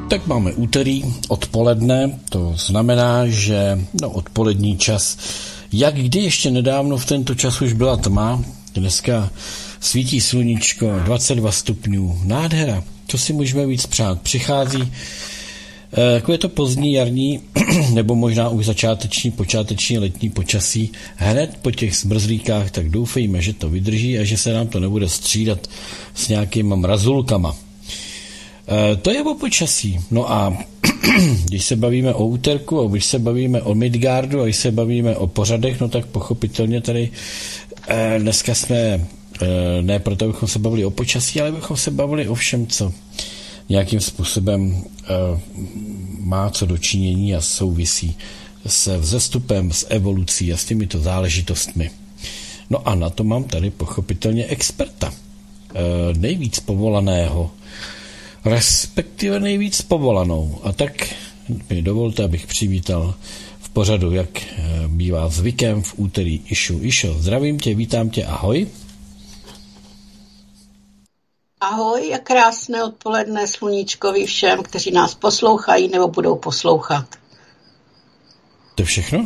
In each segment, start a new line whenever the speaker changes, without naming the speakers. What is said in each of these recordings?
Tak máme úterý odpoledne, to znamená, že odpolední čas, jak kdy ještě nedávno v tento čas už byla tma, dneska svítí sluníčko, 22 stupňů, nádhera, to si můžeme víc přát. Přichází jako je to pozdní jarní, nebo možná už počáteční letní počasí, hned po těch zmrzlíkách, tak doufejme, že to vydrží a že se nám to nebude střídat s nějakýma mrazulkama. To je o počasí. No a když se bavíme o úterku, a když se bavíme o Midgardu, a když se bavíme o pořadech, no tak pochopitelně tady dneska jsme, ne proto, bychom se bavili o počasí, ale bychom se bavili o všem, co nějakým způsobem má co dočinění a souvisí se vzestupem, s evolucí a s těmito záležitostmi. No a na to mám tady pochopitelně experta, nejvíc povolaného, respektive nejvíc povolanou. A tak mi dovolte, abych přivítal v pořadu, jak bývá zvykem v úterý Išo, zdravím tě, vítám tě, ahoj.
Ahoj a krásné odpoledne sluníčkovi všem, kteří nás poslouchají nebo budou poslouchat.
To je všechno?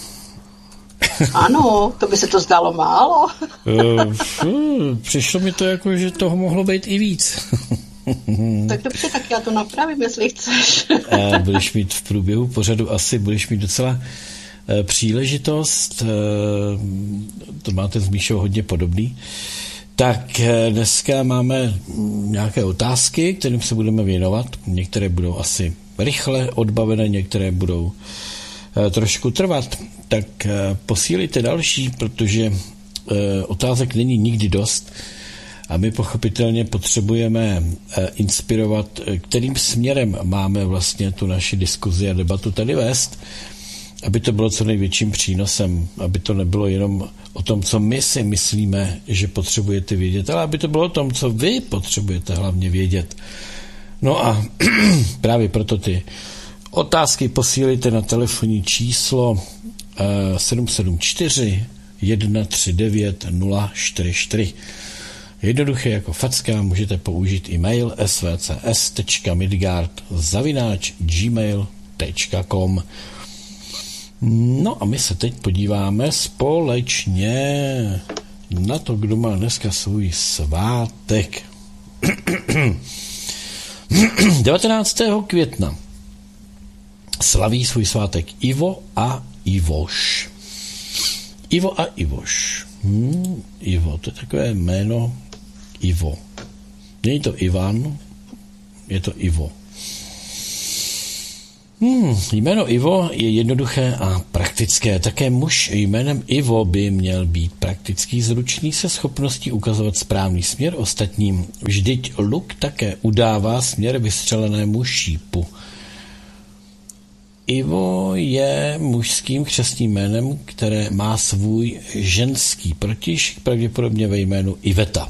Ano, to by se to zdalo málo.
Přišlo mi to jako, že toho mohlo být i víc.
Tak dobře, tak já to napravím, jestli chceš.
Budeš mít v průběhu pořadu budeš mít docela příležitost, to máte s Míšou hodně podobný. Tak dneska máme nějaké otázky, kterým se budeme věnovat. Některé budou asi rychle odbavené, některé budou trošku trvat. Tak posílejte další, protože otázek není nikdy dost a my pochopitelně potřebujeme inspirovat, kterým směrem máme vlastně tu naši diskuzi a debatu tady vést, aby to bylo co největším přínosem, aby to nebylo jenom o tom, co my si myslíme, že potřebujete vědět, ale aby to bylo o tom, co vy potřebujete hlavně vědět. No a právě proto ty otázky posílejte na telefonní číslo 774 139 044. Jednoduché jako facka, můžete použít e-mail svcs.midgard@gmail.com. No a my se teď podíváme společně na to, kdo má dneska svůj svátek. 19. května slaví svůj svátek Ivo a Ivoš. Ivo a Ivoš. Ivo, to je takové jméno Ivo. Není to Ivan, je to Ivo. Jméno Ivo je jednoduché a praktické. Také muž jménem Ivo by měl být praktický, zručný, se schopností ukazovat správný směr ostatním. Vždyť luk také udává směr vystřelenému šípu. Ivo je mužským křestním jménem, které má svůj ženský protiž, pravděpodobně ve jménu Iveta.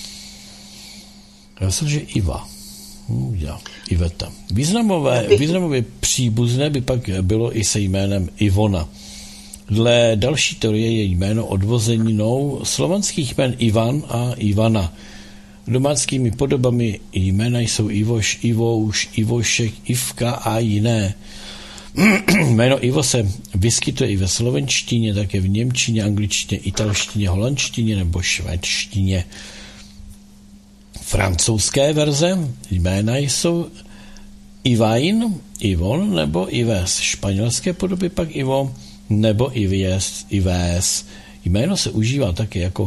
Já myslím, že Iva. Iveta. Významově příbuzné by pak bylo i se jménem Ivona. Dle další teorie je jméno odvozeninou slovanských jmén Ivan a Ivana. Domáckými podobami jména jsou Ivoš, Ivouš, Ivošek, Ivka a jiné. Jméno Ivo se vyskytuje i ve slovenštině, také v němčině, angličtině, italštině, holandštině nebo švédštině. Francouzské verze jména jsou Ivain, Ivon nebo Ives. Španělské podoby pak Ivo nebo Ives. Jméno se užívá také jako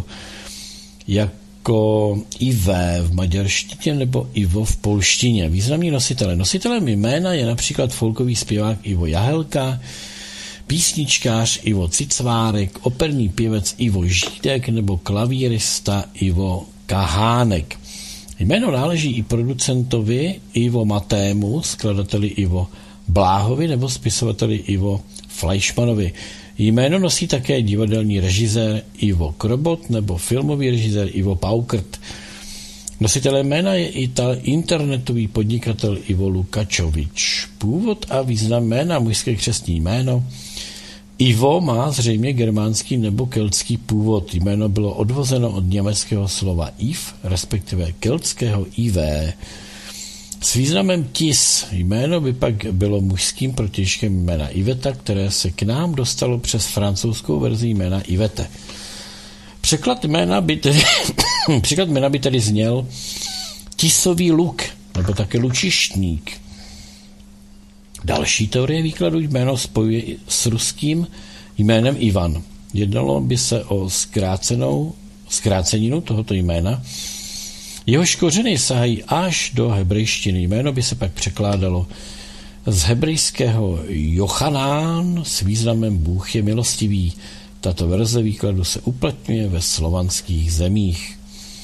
Ive v maďarštině nebo Ivo v polštině. Významní nositele. Nositelem jména je například folkový zpěvák Ivo Jahelka, písničkář Ivo Cicvárek, operní pěvec Ivo Žídek nebo klavírista Ivo Kahánek. Jméno náleží i producentovi Ivo Matému, skladateli Ivo Bláhovi nebo spisovateli Ivo Fleischmanovi. Jméno nosí také divadelní režisér Ivo Krobot nebo filmový režisér Ivo Paukert. Nositelem jména je i internetový podnikatel Ivo Lukačovič. Původ a význam jména, mužské křestní jméno. Ivo má zřejmě germánský nebo keltský původ. Jméno bylo odvozeno od německého slova Iv, respektive keltského IV. S významem Tis jméno by pak bylo mužským protějškem jména Iveta, které se k nám dostalo přes francouzskou verzi jména Ivete. Překlad jména by tedy zněl tisový luk, nebo také lučištník. Další teorie výkladu jméno spojuje s ruským jménem Ivan. Jednalo by se o zkráceninu tohoto jména. Jehož kořeny sahají až do hebrejštiny. Jméno by se pak překládalo z hebrejského Jochanán s významem Bůh je milostivý. Tato verze výkladu se uplatňuje ve slovanských zemích.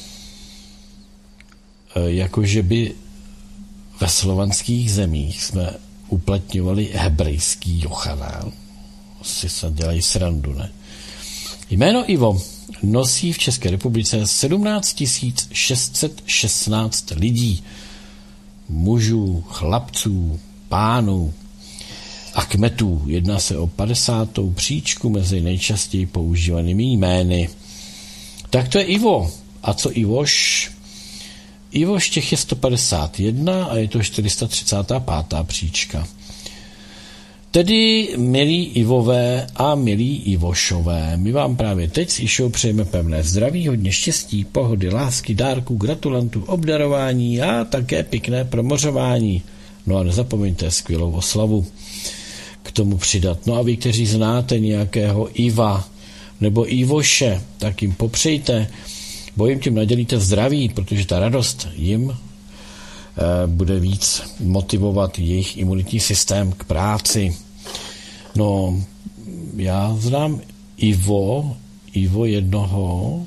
Jakože by ve slovanských zemích jsme uplatňovali hebrejský Jochanán. Si se dělají srandu, ne? Jméno Ivo nosí v České republice 17 616 lidí, mužů, chlapců, pánů a kmetů. Jedná se o 50. příčku mezi nejčastěji používanými jmény. Tak to je Ivo. A co Ivoš? Ivoš těch je 151 a je to 435. příčka. Tedy, milí Ivové a milí Ivošové, my vám právě teď s Išou přejeme pevné zdraví, hodně štěstí, pohody, lásky, dárků, gratulantů, obdarování a také pěkné promořování. No a nezapomeňte skvělou oslavu k tomu přidat. No a vy, kteří znáte nějakého Iva nebo Ivoše, tak jim popřejte, bo jim tím nadělíte zdraví, protože ta radost jim bude víc motivovat jejich imunitní systém k práci. No, já znám Ivo jednoho,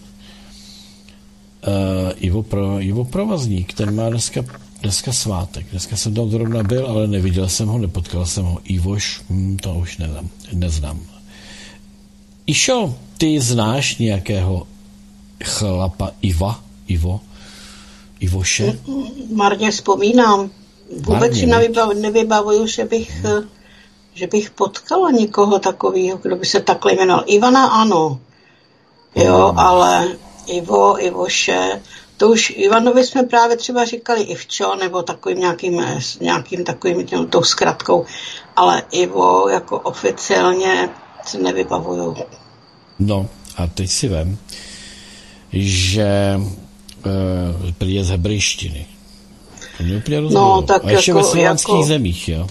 Ivo Provazník, ten má dneska svátek. Dneska jsem tam zrovna byl, ale neviděl jsem ho, nepotkal jsem ho. Ivoš, to už neznám. Išo, ty znáš nějakého chlapa Ivoše?
Marně vzpomínám. Vůbec si nevybavuju, že bych potkala někoho takového, kdo by se takhle jmenoval. Ivana ano, jo, ale Ivoše, to už Ivanovi jsme právě třeba říkali Ivčo, nebo takovým nějakým takovým tou zkratkou, ale Ivo jako oficiálně si nevybavuju.
No a teď si vem, že je z hebrejštiny. To mě úplně
no, tak
a ještě ve slovanských zemích, jo.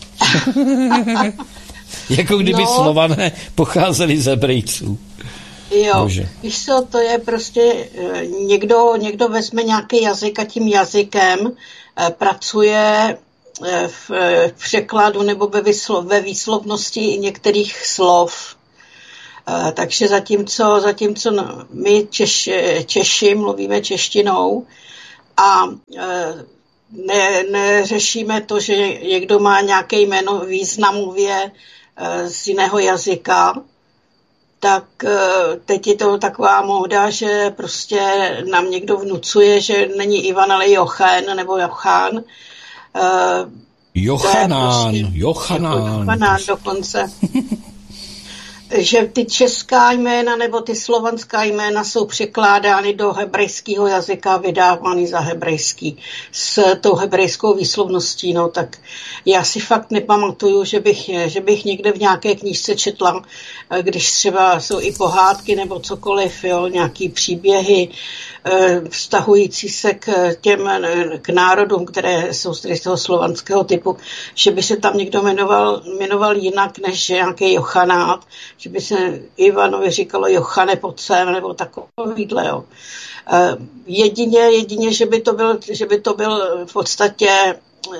Jako kdyby Slované pocházeli z Hebrejců.
Jo, Bože. Víš co, to je prostě, někdo vezme nějaký jazyk a tím jazykem pracuje v překladu nebo ve výslovnosti některých slov. Takže zatímco my Češi mluvíme češtinou a neřešíme to, že někdo má nějaké jméno významově z jiného jazyka, tak teď je to taková móda, že prostě nám někdo vnucuje, že není Ivan, ale Jochen nebo Jochán. Jochanán dokonce. Že ty česká jména nebo ty slovanská jména jsou překládány do hebrejského jazyka, vydávány za hebrejský s tou hebrejskou výslovností, no tak já si fakt nepamatuju, že bych někde v nějaké knížce četla, když třeba jsou i pohádky nebo cokoliv, jo, nějaký příběhy vztahující se k národům, které jsou z toho slovanského typu, že by se tam někdo jmenoval jinak než nějaký Jochanát, že by se Ivanovi říkalo Jochane pod sem, nebo takovýhle, jo. Jedině, že by to byl v podstatě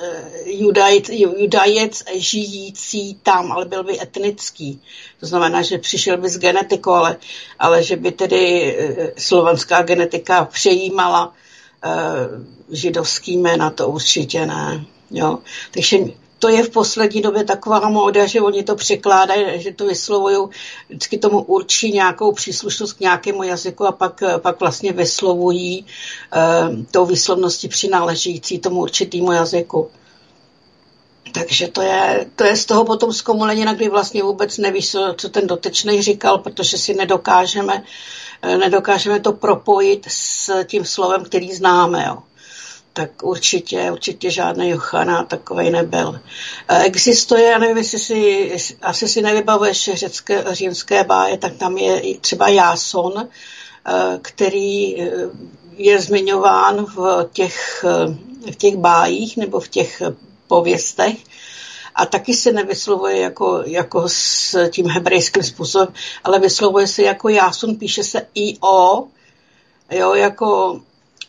Judajec žijící tam, ale byl by etnický. To znamená, že přišel by z genetikou, ale že by tedy slovanská genetika přejímala židovský jména, to určitě ne. Jo. Takže to je v poslední době taková móda, že oni to překládají, že to vyslovují, vždycky tomu určí nějakou příslušnost k nějakému jazyku a pak vlastně vyslovují tou výslovností přináležící tomu určitému jazyku. Takže to je z toho potom zkomolenina, kdy vlastně vůbec nevíš, co ten dotyčnej říkal, protože si nedokážeme to propojit s tím slovem, který známe. Jo. tak určitě žádný Jochana takovej nebyl. Existuje, já nevím, asi si nevybavuješ římské báje, tak tam je třeba Jáson, který je zmiňován v těch bájích nebo v těch pověstech a taky se nevyslovuje jako s tím hebrejským způsobem, ale vyslovuje se jako Jáson, píše se I-O, jo, jako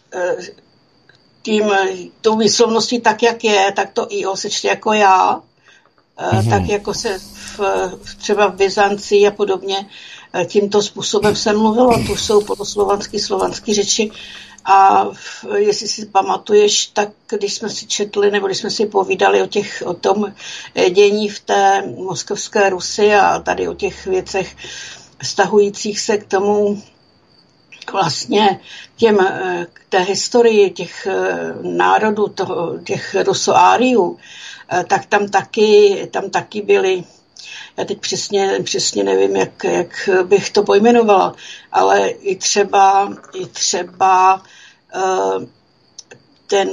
tou výslovností tak, jak je, tak to I-O se čte jako já, tak jako se třeba v Byzancii a podobně tímto způsobem se mluvilo. Tu jsou poloslovanský, slovanský řeči a jestli si pamatuješ, tak když jsme si četli nebo když jsme si povídali o tom dění v té moskovské Rusi a tady o těch věcech vztahujících se k tomu vlastně k té historii těch národů, těch Rusoáriů, tak tam taky byly, já teď přesně nevím, jak bych to pojmenovala, ale i třeba ten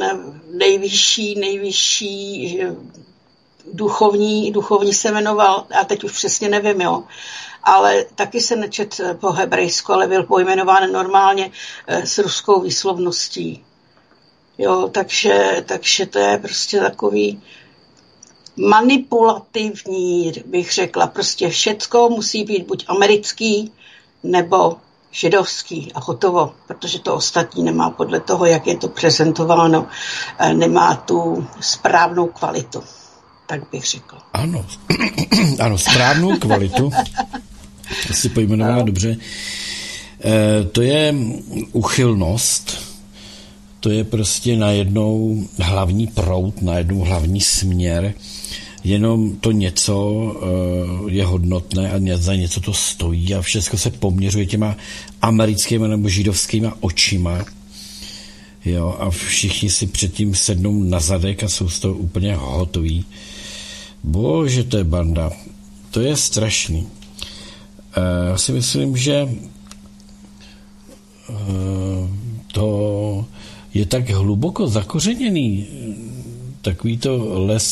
nejvyšší duchovní se jmenoval, a teď už přesně nevím, jo, ale taky se nečet po hebrejsku, ale byl pojmenován normálně s ruskou výslovností. Jo, takže to je prostě takový manipulativní, bych řekla. Prostě všecko musí být buď americký, nebo židovský a hotovo, protože to ostatní nemá podle toho, jak je to prezentováno, nemá tu správnou kvalitu, tak bych řekla.
Ano, správnou kvalitu, si pojmenovala dobře. To je uchylnost, to je prostě najednou hlavní proud, najednou hlavní směr, jenom to něco je hodnotné a za něco to stojí a všechno se poměřuje těma americkými nebo židovskýma očima. Jo, a všichni si předtím sednou na zadek a jsou z toho úplně hotoví. Bože, to je banda. To je strašný. Já si myslím, že to je tak hluboko zakořeněný, takový to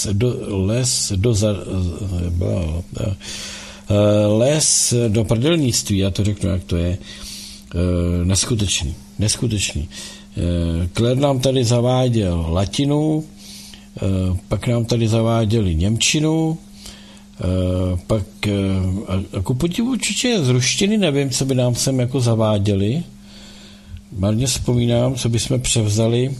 les do prdelnictví, já to řeknu, jak to je, neskutečný. Kler nám tady zaváděl latinu, pak nám tady zaváděli němčinu, pak a ku podivu určitě z ruštiny nevím, co by nám sem jako zaváděli. Marně vzpomínám, co bychom převzali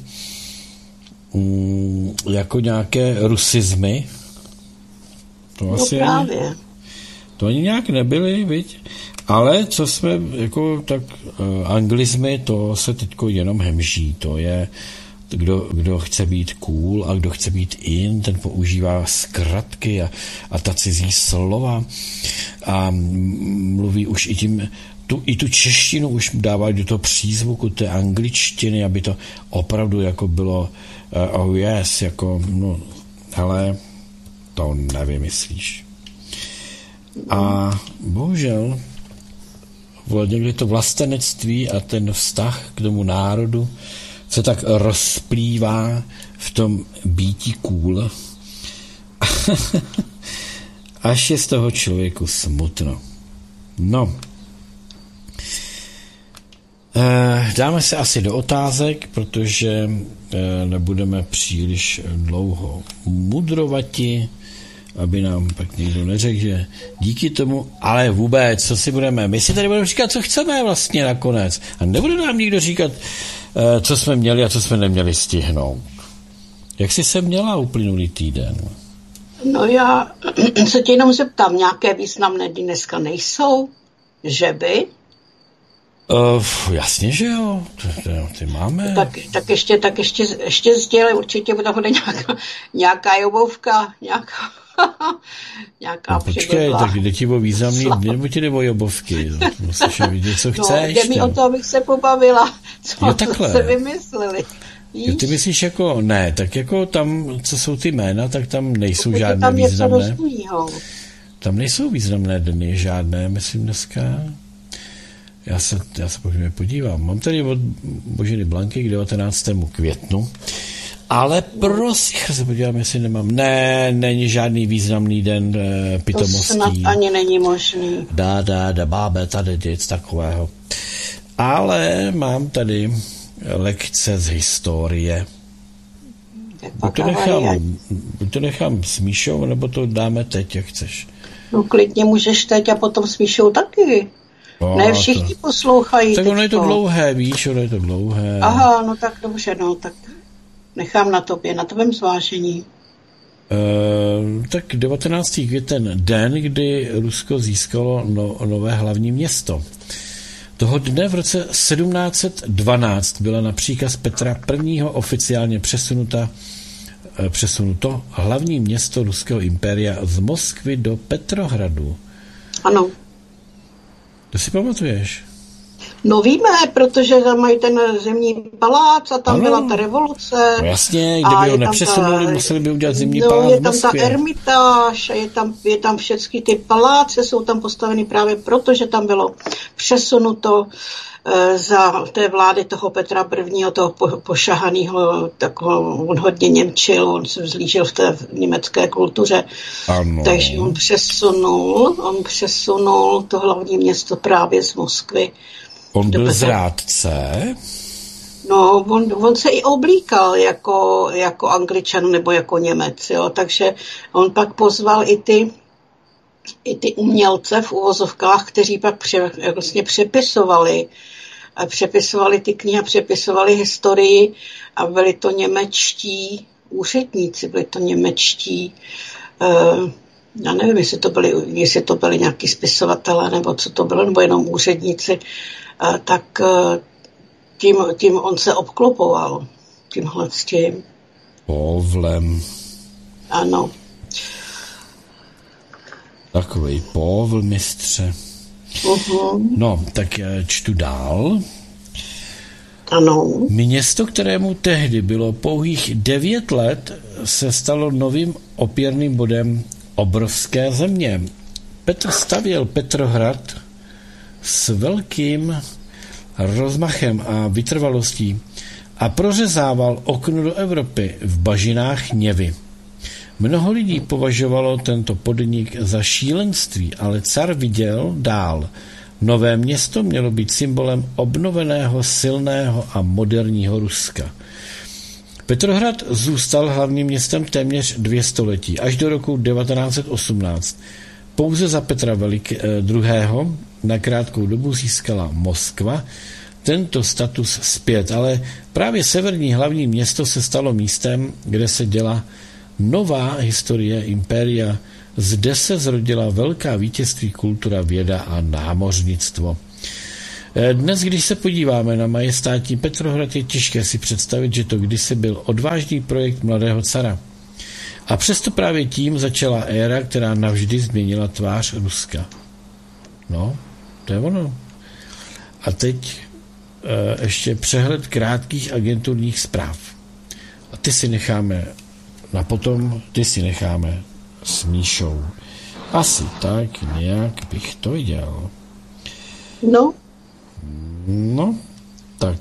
jako nějaké rusizmy. To asi
právě.
To ani nějak nebyly, viď? Ale co jsme jako tak anglizmy, to se teďko jenom hemží. To je kdo chce být cool a kdo chce být in, ten používá zkratky a ta cizí slova a mluví už i tím i tu češtinu už dávají do toho přízvuku té angličtiny, aby to opravdu jako bylo oh yes, jako no, hele, to nevymyslíš. A bohužel někdy to vlastenectví a ten vztah k tomu národu se tak rozplývá v tom býti cool, až je z toho člověku smutno. No, dáme se asi do otázek, protože nebudeme příliš dlouho mudrovati, aby nám pak někdo neřekl, že díky tomu, ale vůbec, co si budeme, my si tady budeme říkat, co chceme vlastně nakonec a nebude nám nikdo říkat, co jsme měli a co jsme neměli stihnout. Jak jsi se měla uplynulý týden?
No já se tě jenom zeptám, nějaké významné dny dneska nejsou? Že by?
Jasně, že jo. Ty máme.
Tak ještě sdělej, určitě bude nějaká jobovka, nějaká
no, počkej, tak jde ti o významný dny, nebo ti jde o jobovky? Musíš vidět, co chceš.
Jde mi o to, abych se pobavila, co se vymysleli.
Jo, ty myslíš jako, ne, tak jako tam, co jsou ty jména, tak tam nejsou žádné významné. Tam nejsou významné dny, žádné, myslím dneska. Já se podívám. Mám tady od Boženy Blanky k 19. květnu, ale prosím, se podívám, jestli nemám. Ne, není žádný významný den pitomostí.
To snad ani není možný.
Bábe, tady nic takového.
Ale
mám tady lekce z historie. Buď to nechám s Míšou, nebo to dáme teď, jak chceš.
No klidně můžeš teď a potom s Míšou taky. No, ne všichni poslouchají.
Tak ono je to dlouhé, víš, ono je to dlouhé.
Aha, no tak dobře, no tak nechám na tvém zvážení.
Tak 19. květen, den, kdy Rusko získalo nové hlavní město. Toho dne v roce 1712 byla na příkaz Petra I. oficiálně přesunuto hlavní město Ruského impéria z Moskvy do Petrohradu.
Ano.
To si pamatuješ?
No víme, protože tam mají ten zimní palác a tam byla ta revoluce.
No jasně, kdyby ho nepřesunuli, museli by udělat zimní palác
je
v
tam
Moskvě.
Ta Ermitáž, je tam všechny ty paláce, jsou tam postaveny právě proto, že tam bylo přesunuto za té vlády toho Petra I., toho pošahanýho, takového, on hodně němčil, on se vzlížil v té německé kultuře.
Ano.
Takže on přesunul to hlavní město právě z Moskvy.
On byl zrádce?
No, on se i oblíkal jako Angličan nebo jako Němec, jo, takže on pak pozval i ty umělce v uvozovkách, kteří pak vlastně přepisovali ty knihy, přepisovali historii a byli to němečtí úředníci, byli to němečtí, já nevím, jestli to byli nějaký spisovatelé, nebo co to bylo, nebo jenom úředníci, tak tím on se obklopoval, tímhle s tím.
Povlem.
Ano.
Takovej povl, mistře. No, tak čtu dál.
Ano.
Město, kterému tehdy bylo pouhých 9 let, se stalo novým opěrným bodem obrovské země. Petr stavěl Petrohrad s velkým rozmachem a vytrvalostí a prořezával okno do Evropy v bažinách Něvy. Mnoho lidí považovalo tento podnik za šílenství, ale car viděl dál. Nové město mělo být symbolem obnoveného, silného a moderního Ruska. Petrohrad zůstal hlavním městem téměř 2 století, až do roku 1918. Pouze za Petra II. Na krátkou dobu získala Moskva tento status zpět, ale právě severní hlavní město se stalo místem, kde se děla nová historie impéria. Zde se zrodila velká vítězství, kultura, věda a námořnictvo. Dnes, když se podíváme na majestátní Petrohrad, je těžké si představit, že to kdysi byl odvážný projekt mladého cara. A přesto právě tím začala éra, která navždy změnila tvář Ruska. No, to je ono. A teď ještě přehled krátkých agenturních zpráv. A ty si necháme s Míšou. Asi tak nějak bych to viděl. No, tak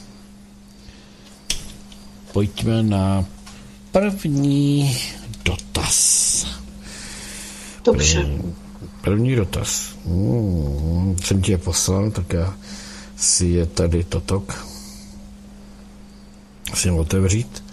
pojďme na první dotaz.
Dobře.
První dotaz. Jsem ti je poslal, tak já si je tady totok. Musím otevřít.